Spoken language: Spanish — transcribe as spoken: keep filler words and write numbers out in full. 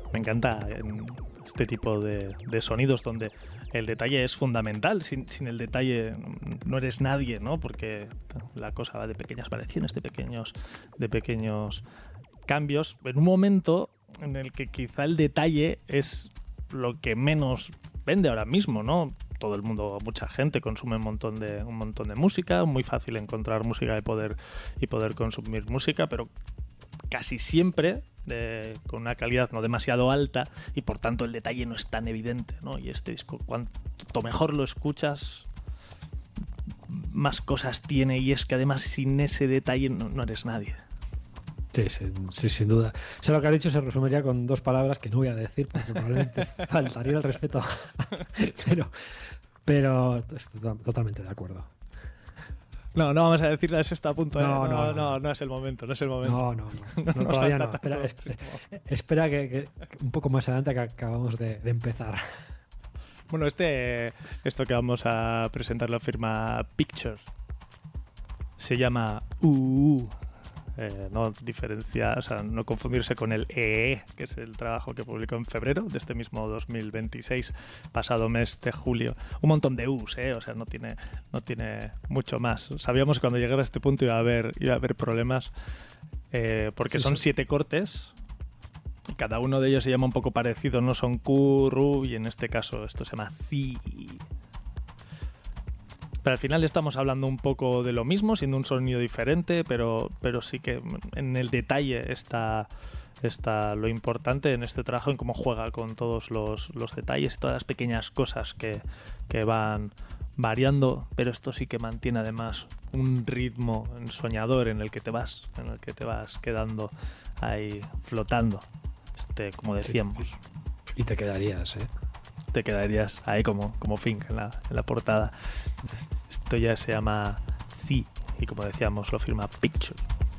me encanta en este tipo de, de sonidos donde el detalle es fundamental. Sin, sin el detalle no eres nadie, ¿no? Porque la cosa va de pequeñas variaciones, de pequeños, de pequeños cambios. En un momento en el que quizá el detalle es lo que menos vende ahora mismo, ¿no? Todo el mundo, mucha gente consume un montón de un montón de música, muy fácil encontrar música y poder y poder consumir música, pero casi siempre de, con una calidad no demasiado alta y por tanto el detalle no es tan evidente, ¿no? Y este disco, cuanto mejor lo escuchas, más cosas tiene, y es que además sin ese detalle no, no eres nadie. Sí, sí, sí, sin duda. O sea, lo que has dicho se resumiría con dos palabras que no voy a decir porque probablemente faltaría el respeto. pero, pero estoy totalmente de acuerdo. No, no vamos a decirle a sexto punto. No, ¿eh? no, no, no, no, no es el momento, no es el momento. No, no, no, no, no todavía no. Espera, espera, espera que, que un poco más adelante que acabamos de, de empezar. Bueno, este, esto que vamos a presentar lo firma Picture. Se llama U U. Eh, no diferencia, o sea, no confundirse con el E E, que es el trabajo que publicó en febrero de este mismo dos mil veintiséis, pasado mes de julio. Un montón de U's, eh, o sea, no tiene, no tiene mucho más. Sabíamos que cuando llegara a este punto iba a haber, iba a haber problemas, eh, porque sí, son sí. siete cortes y cada uno de ellos se llama un poco parecido, no son Q, Ru, y en este caso esto se llama C. Pero al final estamos hablando un poco de lo mismo, siendo un sonido diferente, pero, pero sí que en el detalle está, está lo importante en este trabajo, en cómo juega con todos los, los detalles, todas las pequeñas cosas que, que van variando, pero esto sí que mantiene además un ritmo soñador en el que te vas, en el que te vas quedando ahí flotando, este, como decíamos. Y te quedarías, ¿eh? Te quedarías ahí como, como Fink en la, en la portada. Esto ya se llama C, y como decíamos, lo firma Picture.